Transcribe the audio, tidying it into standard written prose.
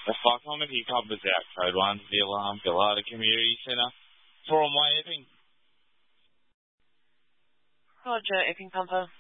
The Comedy Pumpers out, Code 1, the Alarm, Gallardo Community Centre. 4 on my Epping. Roger, Epping Pumper.